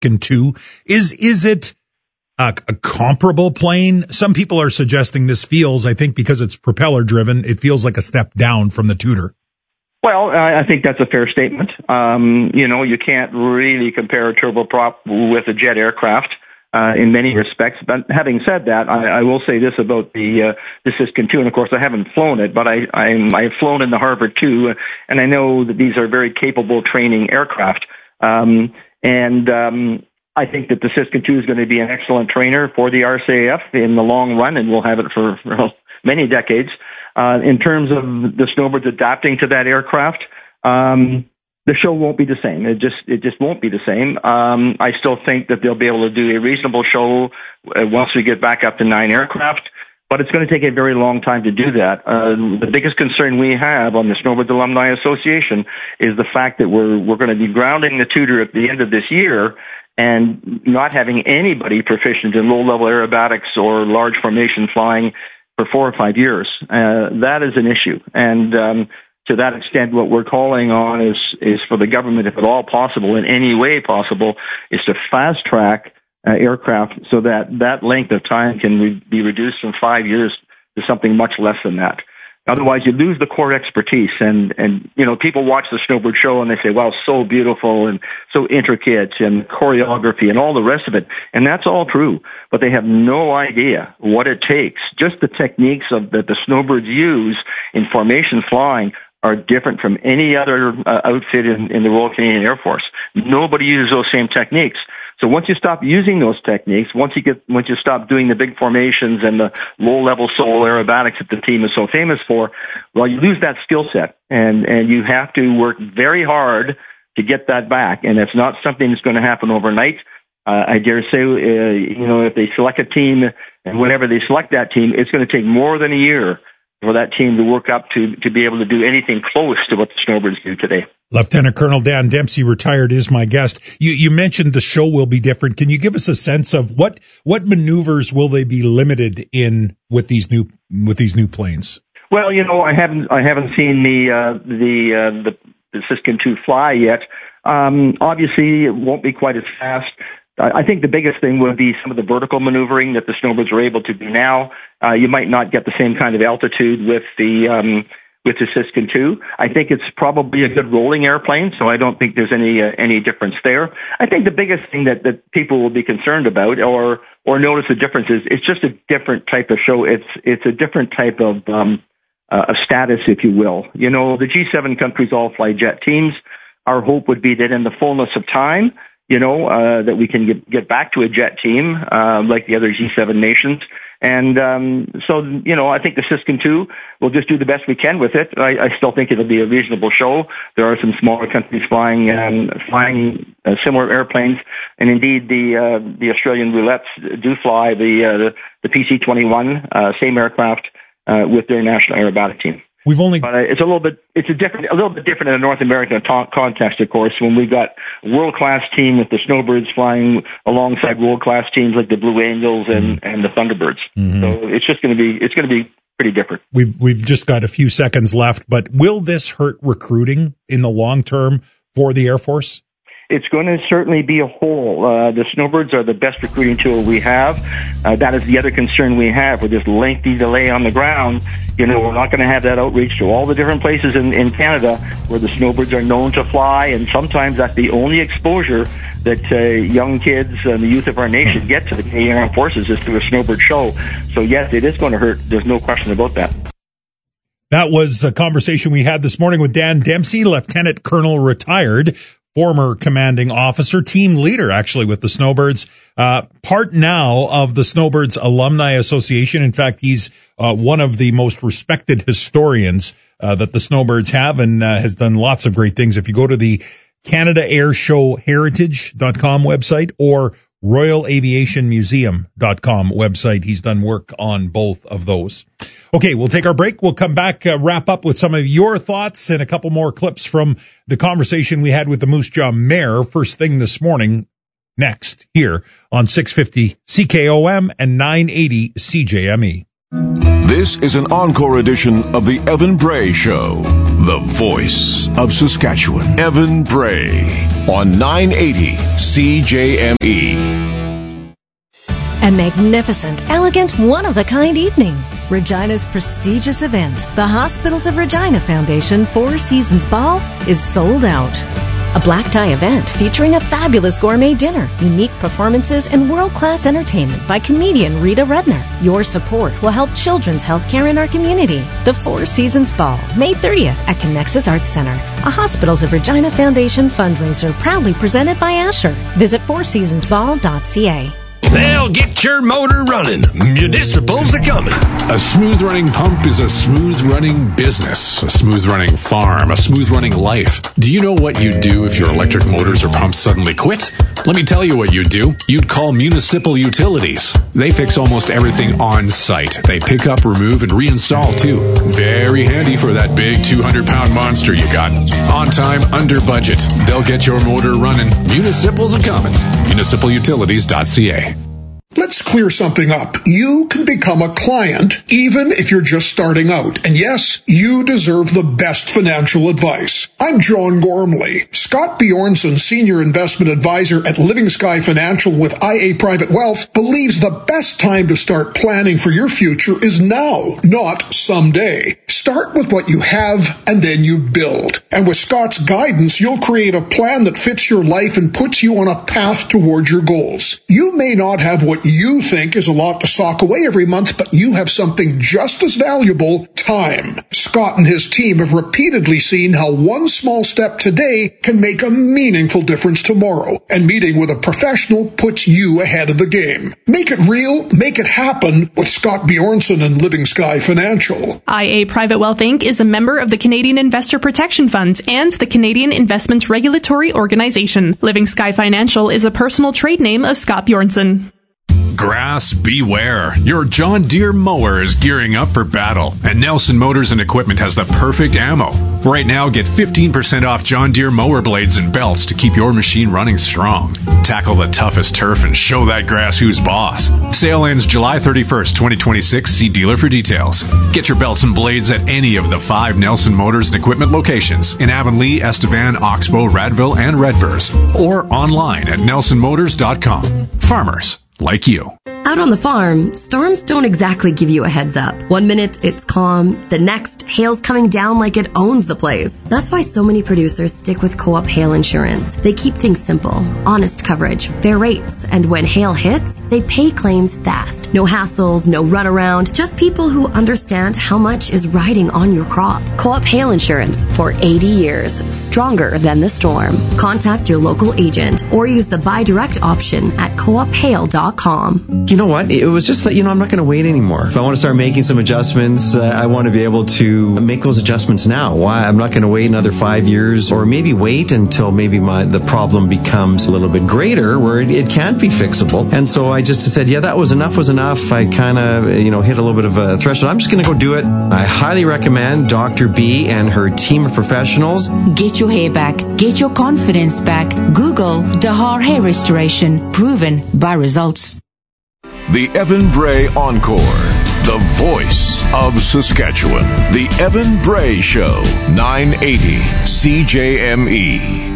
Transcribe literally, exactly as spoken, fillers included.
Sitkin two. Is, is it a, a comparable plane? Some people are suggesting this feels, I think because it's propeller driven, it feels like a step down from the Tudor. Well, I think that's a fair statement. Um, you know, you can't really compare a turboprop with a jet aircraft uh, in many respects. But having said that, I, I will say this about the uh, the Sitkin two, and of course I haven't flown it, but I I'm, I've flown in the Harvard two, and I know that these are very capable training aircraft. Um, and um, I think that the Sitkin two is going to be an excellent trainer for the R C A F in the long run, and we'll have it for, for many decades. Uh, in terms of the snowbirds adapting to that aircraft, um, the show won't be the same. It just it just won't be the same. Um, I still think that they'll be able to do a reasonable show uh, once we get back up to nine aircraft, but it's going to take a very long time to do that. Uh, the biggest concern we have on the Snowbirds Alumni Association is the fact that we're we're going to be grounding the Tudor at the end of this year and not having anybody proficient in low-level aerobatics or large formation flying for four or five years. Uh, that is an issue. And um, to that extent, what we're calling on is is for the government, if at all possible, in any way possible, is to fast-track uh, aircraft so that that length of time can re- be reduced from five years to something much less than that. Otherwise, you lose the core expertise. And, and you know, people watch the Snowbird show and they say, wow, so beautiful and so intricate and choreography and all the rest of it. And that's all true. But they have no idea what it takes. Just the techniques of, that the Snowbirds use in formation flying are different from any other uh, outfit in, in the Royal Canadian Air Force. Nobody uses those same techniques. So once you stop using those techniques, once you get, once you stop doing the big formations and the low-level solo aerobatics that the team is so famous for, well, you lose that skill set, and and you have to work very hard to get that back. And it's not something that's going to happen overnight. Uh, I dare say, uh, you know, if they select a team, and whenever they select that team, it's going to take more than a year for that team to work up to to be able to do anything close to what the Snowbirds do today. Lieutenant Colonel Dan Dempsey, retired, is my guest. You, you mentioned the show will be different. Can you give us a sense of what what maneuvers will they be limited in with these new with these new planes? Well, you know, I haven't I haven't seen the uh, the, uh, the the Sitkin two fly yet. Um, obviously, it won't be quite as fast. I think the biggest thing would be some of the vertical maneuvering that the Snowbirds are able to do now. Uh, you might not get the same kind of altitude with the um, with the Sitkin two. I think it's probably a good rolling airplane, so I don't think there's any uh, any difference there. I think the biggest thing that, that people will be concerned about or or notice the difference is it's just a different type of show. It's it's a different type of um, uh, of status, if you will. You know, the G seven countries all fly jet teams. Our hope would be that in the fullness of time, you know, uh, that we can get, get back to a jet team uh, like the other G seven nations. And um, so, you know, I think the Sitkin two, we'll just do the best we can with it. I, I still think it'll be a reasonable show. There are some smaller countries flying um, flying uh, similar airplanes. And indeed, the uh, the Australian Roulettes do fly the uh, the, the P C twenty-one, uh, same aircraft uh, with their national aerobatic team. We've only, but it's a little bit, it's a different, a little bit different in a North American ta- context, of course, when we got world-class team with the Snowbirds flying alongside world-class teams like the Blue Angels and, mm-hmm. and the Thunderbirds. Mm-hmm. So it's just going to be, it's going to be pretty different. We've, we've just got a few seconds left, but will this hurt recruiting in the long term for the Air Force? It's going to certainly be a hole. Uh, the Snowbirds are the best recruiting tool we have. Uh, that is the other concern we have with this lengthy delay on the ground. You know, we're not going to have that outreach to all the different places in, in Canada where the Snowbirds are known to fly, and sometimes that's the only exposure that uh, young kids and the youth of our nation get to the Canadian Armed Forces is through a Snowbird show. So yes, it is going to hurt. There's no question about that. That was a conversation we had this morning with Dan Dempsey, Lieutenant Colonel retired, former commanding officer, team leader, actually, with the Snowbirds, uh, part now of the Snowbirds Alumni Association. In fact, he's uh, one of the most respected historians uh, that the Snowbirds have, and uh, has done lots of great things. If you go to the Canada Air Show Heritage dot com website or Royal Aviation Museum dot com website, he's done work on both of those. Okay, we'll take our break. We'll come back, uh, wrap up with some of your thoughts and a couple more clips from the conversation we had with the Moose Jaw Mayor first thing this morning, next here on six fifty C K O M and nine eighty C J M E. This is an encore edition of the Evan Bray Show. the voice of Saskatchewan, Evan Bray, on nine eighty C J M E. A magnificent, elegant, one-of-a-kind evening. Regina's prestigious event, the Hospitals of Regina Foundation Four Seasons Ball, is sold out. A black tie event featuring a fabulous gourmet dinner, unique performances, and world-class entertainment by comedian Rita Rudner. Your support will help children's health care in our community. The Four Seasons Ball, May thirtieth at Connexus Arts Center, a Hospitals of Regina Foundation fundraiser proudly presented by Asher. Visit four seasons ball dot c a. They'll get your motor running. Municipals are coming. A smooth-running pump is a smooth-running business, a smooth-running farm, a smooth-running life. Do you know what you'd do if your electric motors or pumps suddenly quit? Let me tell you what you'd do. You'd call Municipal Utilities. They fix almost everything on site. They pick up, remove, and reinstall, too. Very handy for that big two hundred pound monster you got. On time, under budget. They'll get your motor running. Municipals are coming. municipal utilities dot c a. Let's clear something up. You can become a client even if you're just starting out. And yes, you deserve the best financial advice. I'm John Gormley. Scott Bjornson, Senior Investment Advisor at Living Sky Financial with I A Private Wealth, believes the best time to start planning for your future is now, not someday. Start with what you have and then you build. And with Scott's guidance, you'll create a plan that fits your life and puts you on a path towards your goals. You may not have what you think is a lot to sock away every month, but you have something just as valuable, time. Scott and his team have repeatedly seen how one small step today can make a meaningful difference tomorrow, and meeting with a professional puts you ahead of the game. Make it real, make it happen with Scott Bjornson and Living Sky Financial. I A Private Wealth Incorporated is a member of the Canadian Investor Protection Fund and the Canadian Investments Regulatory Organization. Living Sky Financial is a personal trade name of Scott Bjornson. Grass, beware. Your John Deere mower is gearing up for battle, and Nelson Motors and Equipment has the perfect ammo. Right now, get fifteen percent off John Deere mower blades and belts to keep your machine running strong. Tackle the toughest turf and show that grass who's boss. Sale ends July thirty-first, twenty twenty-six. See dealer for details. Get your belts and blades at any of the five Nelson Motors and Equipment locations in Avonlea, Estevan, Oxbow, Radville, and Redvers, or online at nelson motors dot com. Farmers like you. Out on the farm, storms don't exactly give you a heads up. One minute it's calm, the next hail's coming down like it owns the place. That's why so many producers stick with Co-op Hail Insurance. They keep things simple, honest coverage, fair rates, and when hail hits, they pay claims fast. No hassles, no runaround, just people who understand how much is riding on your crop. Co-op Hail Insurance for eighty years, stronger than the storm. Contact your local agent or use the buy direct option at co op hail dot com. You know what? It was just that, you know, I'm not going to wait anymore. If I want to start making some adjustments, uh, I want to be able to make those adjustments now. Why? I'm not going to wait another five years or maybe wait until maybe my the problem becomes a little bit greater where it, it can't be fixable. And so I just said, yeah, that was enough was enough. I kind of, you know, hit a little bit of a threshold. I'm just going to go do it. I highly recommend Doctor B and her team of professionals. Get your hair back. Get your confidence back. Google Dahar Hair Restoration. Proven by results. The Evan Bray Encore, the voice of Saskatchewan. The Evan Bray Show, nine eighty C J M E.